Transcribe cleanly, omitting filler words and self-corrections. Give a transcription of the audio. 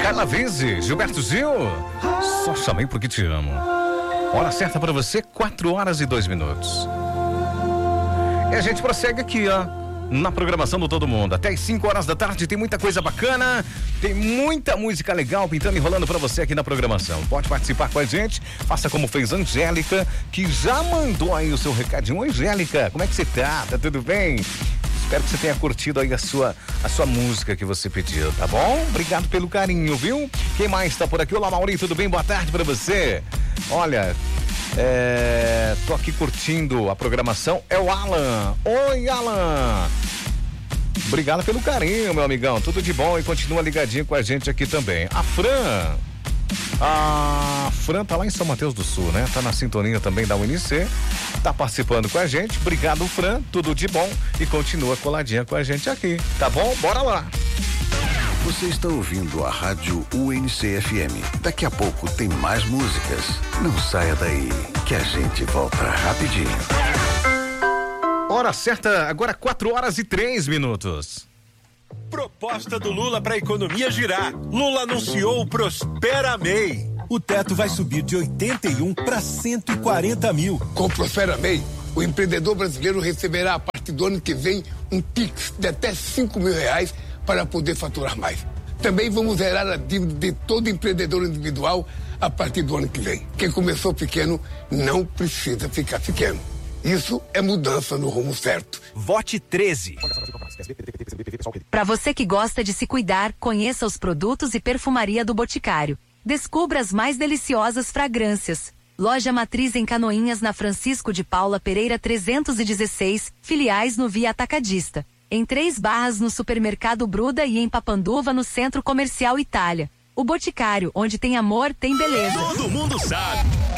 Carla Vise, Gilberto Gil, só chamei porque te amo. Hora certa pra você, 4h02. E a gente prossegue aqui, ó, na programação do Todo Mundo. Até as 5h da tarde tem muita coisa bacana, tem muita música legal pintando e rolando pra você aqui na programação. Pode participar com a gente, faça como fez a Angélica, que já mandou aí o seu recadinho. Angélica, como é que você tá? Tá tudo bem? Espero que você tenha curtido aí a sua música que você pediu, tá bom? Obrigado pelo carinho, viu? Quem mais tá por aqui? Olá, Mauri, tudo bem? Boa tarde pra você. Olha, tô aqui curtindo a programação, é o Alan. Oi, Alan. Obrigado pelo carinho, meu amigão. Tudo de bom e continua ligadinho com a gente aqui também. A Fran tá lá em São Mateus do Sul, né? Tá na sintonia também da UNC, tá participando com a gente. Obrigado, Fran, tudo de bom e continua coladinha com a gente aqui, tá bom? Bora lá! Você está ouvindo a Rádio UNC-FM. Daqui a pouco tem mais músicas. Não saia daí, que a gente volta rapidinho. Hora certa, agora 4h03. Proposta do Lula para a economia girar. Lula anunciou o Prospera MEI. O teto vai subir de 81 para 140 mil. Com o Prospera MEI, o empreendedor brasileiro receberá a partir do ano que vem um Pix de até R$5.000 para poder faturar mais. Também vamos zerar a dívida de todo empreendedor individual a partir do ano que vem. Quem começou pequeno não precisa ficar pequeno. Isso é mudança no rumo certo. Vote 13. Para você que gosta de se cuidar, conheça os produtos e perfumaria do Boticário. Descubra as mais deliciosas fragrâncias. Loja Matriz em Canoinhas, na Francisco de Paula Pereira 316, filiais no Via Atacadista. Em 3 Barras no Supermercado Bruda e em Papanduva no Centro Comercial Itália. O Boticário, onde tem amor, tem beleza. Todo mundo sabe.